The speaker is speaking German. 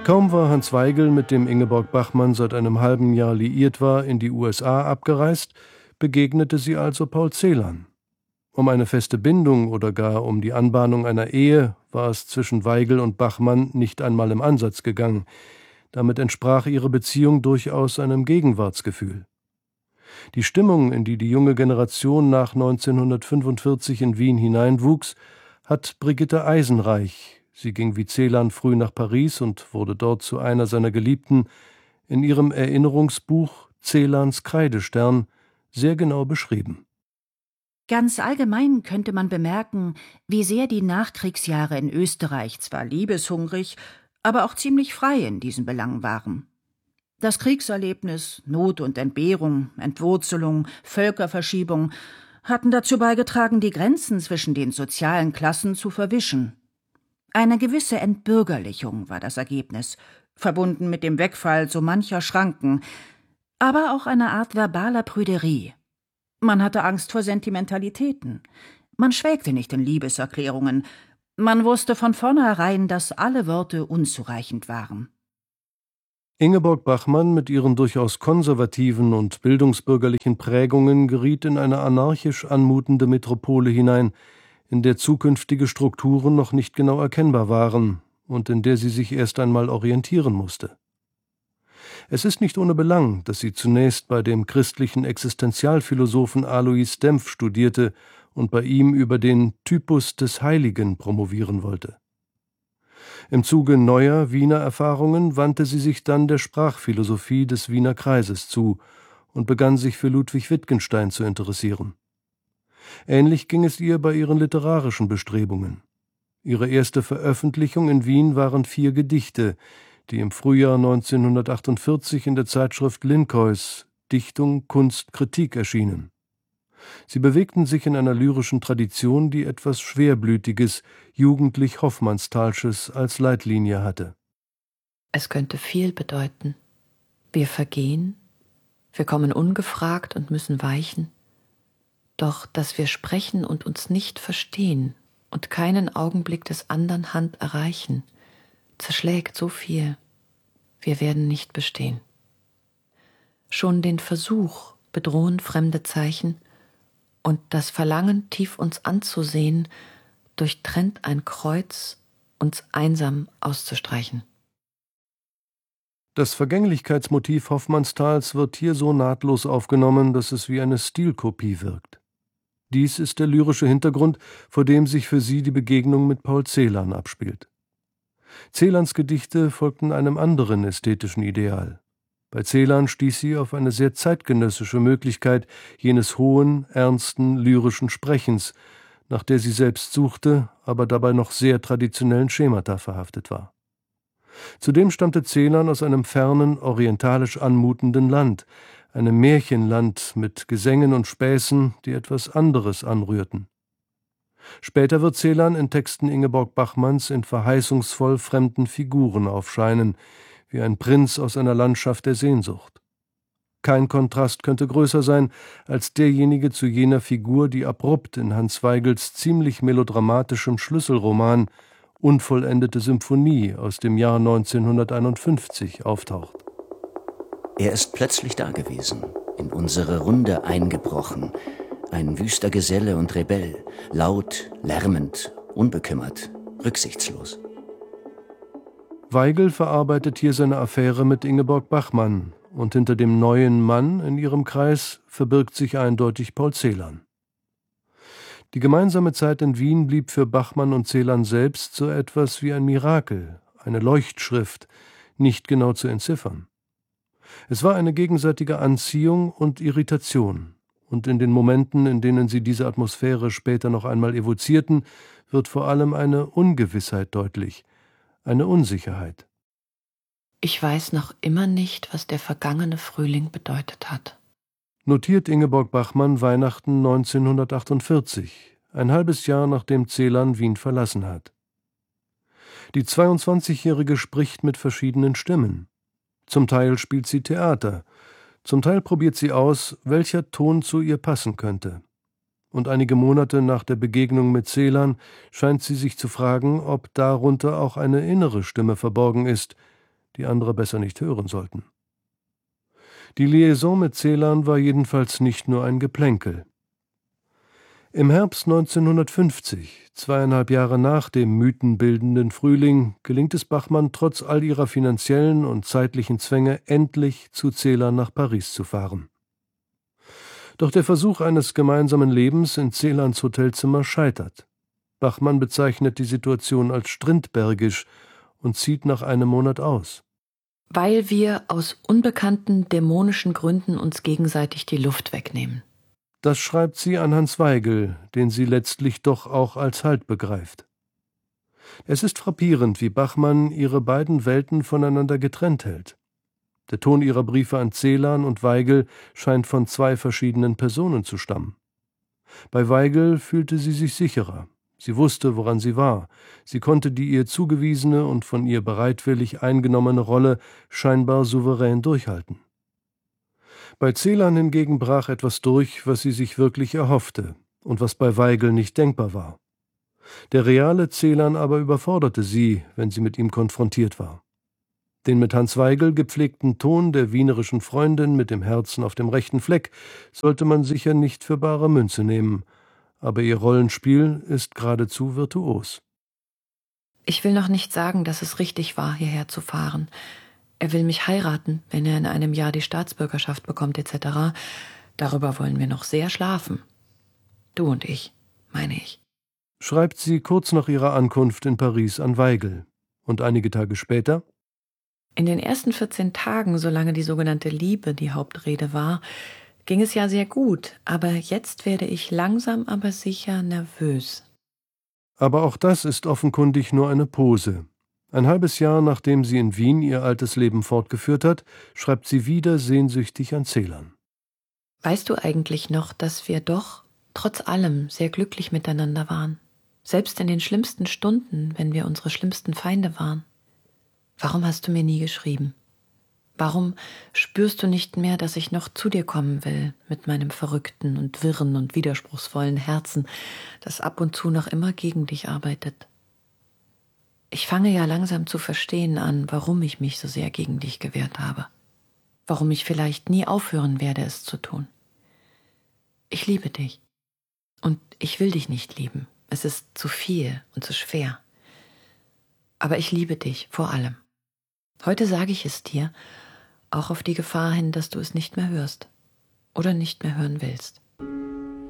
Kaum war Hans Weigel, mit dem Ingeborg Bachmann seit einem halben Jahr liiert war, in die USA abgereist, begegnete sie also Paul Celan. Um eine feste Bindung oder gar um die Anbahnung einer Ehe war es zwischen Weigel und Bachmann nicht einmal im Ansatz gegangen. Damit entsprach ihre Beziehung durchaus einem Gegenwartsgefühl. Die Stimmung, in die die junge Generation nach 1945 in Wien hineinwuchs, hat Brigitte Eisenreich, sie ging wie Celan früh nach Paris und wurde dort zu einer seiner Geliebten, in ihrem Erinnerungsbuch Celans Kreidestern sehr genau beschrieben. Ganz allgemein könnte man bemerken, wie sehr die Nachkriegsjahre in Österreich zwar liebeshungrig, aber auch ziemlich frei in diesen Belangen waren. Das Kriegserlebnis, Not und Entbehrung, Entwurzelung, Völkerverschiebung hatten dazu beigetragen, die Grenzen zwischen den sozialen Klassen zu verwischen. Eine gewisse Entbürgerlichung war das Ergebnis, verbunden mit dem Wegfall so mancher Schranken, aber auch eine Art verbaler Prüderie. Man hatte Angst vor Sentimentalitäten. Man schwelgte nicht in Liebeserklärungen. Man wusste von vornherein, dass alle Worte unzureichend waren. Ingeborg Bachmann mit ihren durchaus konservativen und bildungsbürgerlichen Prägungen geriet in eine anarchisch anmutende Metropole hinein, in der zukünftige Strukturen noch nicht genau erkennbar waren und in der sie sich erst einmal orientieren musste. Es ist nicht ohne Belang, dass sie zunächst bei dem christlichen Existenzialphilosophen Alois Dempf studierte und bei ihm über den Typus des Heiligen promovieren wollte. Im Zuge neuer Wiener Erfahrungen wandte sie sich dann der Sprachphilosophie des Wiener Kreises zu und begann sich für Ludwig Wittgenstein zu interessieren. Ähnlich ging es ihr bei ihren literarischen Bestrebungen. Ihre erste Veröffentlichung in Wien waren 4 Gedichte, die im Frühjahr 1948 in der Zeitschrift Linkois Dichtung, Kunst, Kritik erschienen. Sie bewegten sich in einer lyrischen Tradition, die etwas Schwerblütiges, jugendlich Hoffmannstalsches als Leitlinie hatte. Es könnte viel bedeuten. Wir vergehen, wir kommen ungefragt und müssen weichen. Doch, dass wir sprechen und uns nicht verstehen und keinen Augenblick des andern Hand erreichen, zerschlägt so viel. Wir werden nicht bestehen. Schon den Versuch bedrohen fremde Zeichen, und das Verlangen, tief uns anzusehen, durchtrennt ein Kreuz, uns einsam auszustreichen. Das Vergänglichkeitsmotiv Hoffmannstals wird hier so nahtlos aufgenommen, dass es wie eine Stilkopie wirkt. Dies ist der lyrische Hintergrund, vor dem sich für sie die Begegnung mit Paul Celan abspielt. Celans Gedichte folgten einem anderen ästhetischen Ideal. Bei Celan stieß sie auf eine sehr zeitgenössische Möglichkeit jenes hohen, ernsten, lyrischen Sprechens, nach der sie selbst suchte, aber dabei noch sehr traditionellen Schemata verhaftet war. Zudem stammte Celan aus einem fernen, orientalisch anmutenden Land, einem Märchenland mit Gesängen und Späßen, die etwas anderes anrührten. Später wird Celan in Texten Ingeborg Bachmanns in verheißungsvoll fremden Figuren aufscheinen, wie ein Prinz aus einer Landschaft der Sehnsucht. Kein Kontrast könnte größer sein als derjenige zu jener Figur, die abrupt in Hans Weigels ziemlich melodramatischem Schlüsselroman Unvollendete Symphonie aus dem Jahr 1951 auftaucht. Er ist plötzlich dagewesen, in unsere Runde eingebrochen, ein wüster Geselle und Rebell, laut, lärmend, unbekümmert, rücksichtslos. Weigel verarbeitet hier seine Affäre mit Ingeborg Bachmann, und hinter dem neuen Mann in ihrem Kreis verbirgt sich eindeutig Paul Celan. Die gemeinsame Zeit in Wien blieb für Bachmann und Celan selbst so etwas wie ein Mirakel, eine Leuchtschrift, nicht genau zu entziffern. Es war eine gegenseitige Anziehung und Irritation, und in den Momenten, in denen sie diese Atmosphäre später noch einmal evozierten, wird vor allem eine Ungewissheit deutlich, eine Unsicherheit. Ich weiß noch immer nicht, was der vergangene Frühling bedeutet hat. Notiert Ingeborg Bachmann Weihnachten 1948, ein halbes Jahr nachdem Celan Wien verlassen hat. Die 22-Jährige spricht mit verschiedenen Stimmen. Zum Teil spielt sie Theater, zum Teil probiert sie aus, welcher Ton zu ihr passen könnte. Und einige Monate nach der Begegnung mit Celan scheint sie sich zu fragen, ob darunter auch eine innere Stimme verborgen ist, die andere besser nicht hören sollten. Die Liaison mit Celan war jedenfalls nicht nur ein Geplänkel. Im Herbst 1950, 2,5 Jahre nach dem mythenbildenden Frühling, gelingt es Bachmann trotz all ihrer finanziellen und zeitlichen Zwänge endlich zu Celan nach Paris zu fahren. Doch der Versuch eines gemeinsamen Lebens in Celans Hotelzimmer scheitert. Bachmann bezeichnet die Situation als strindbergisch und zieht nach einem Monat aus. Weil wir aus unbekannten dämonischen Gründen uns gegenseitig die Luft wegnehmen. Das schreibt sie an Hans Weigel, den sie letztlich doch auch als Halt begreift. Es ist frappierend, wie Bachmann ihre beiden Welten voneinander getrennt hält. Der Ton ihrer Briefe an Celan und Weigel scheint von 2 verschiedenen Personen zu stammen. Bei Weigel fühlte sie sich sicherer. Sie wusste, woran sie war. Sie konnte die ihr zugewiesene und von ihr bereitwillig eingenommene Rolle scheinbar souverän durchhalten. Bei Celan hingegen brach etwas durch, was sie sich wirklich erhoffte und was bei Weigel nicht denkbar war. Der reale Celan aber überforderte sie, wenn sie mit ihm konfrontiert war. Den mit Hans Weigel gepflegten Ton der wienerischen Freundin mit dem Herzen auf dem rechten Fleck sollte man sicher nicht für bare Münze nehmen, aber ihr Rollenspiel ist geradezu virtuos. Ich will noch nicht sagen, dass es richtig war, hierher zu fahren. Er will mich heiraten, wenn er in einem Jahr die Staatsbürgerschaft bekommt, etc. Darüber wollen wir noch sehr schlafen. Du und ich, meine ich. Schreibt sie kurz nach ihrer Ankunft in Paris an Weigel. Und einige Tage später? In den ersten 14 Tagen, solange die sogenannte Liebe die Hauptrede war, ging es ja sehr gut, aber jetzt werde ich langsam aber sicher nervös. Aber auch das ist offenkundig nur eine Pose. Ein halbes Jahr, nachdem sie in Wien ihr altes Leben fortgeführt hat, schreibt sie wieder sehnsüchtig an Celan. Weißt du eigentlich noch, dass wir doch, trotz allem, sehr glücklich miteinander waren? Selbst in den schlimmsten Stunden, wenn wir unsere schlimmsten Feinde waren. Warum hast du mir nie geschrieben? Warum spürst du nicht mehr, dass ich noch zu dir kommen will, mit meinem verrückten und wirren und widerspruchsvollen Herzen, das ab und zu noch immer gegen dich arbeitet? Ich fange ja langsam zu verstehen an, warum ich mich so sehr gegen dich gewehrt habe. Warum ich vielleicht nie aufhören werde, es zu tun. Ich liebe dich. Und ich will dich nicht lieben. Es ist zu viel und zu schwer. Aber ich liebe dich vor allem. Heute sage ich es dir, auch auf die Gefahr hin, dass du es nicht mehr hörst oder nicht mehr hören willst.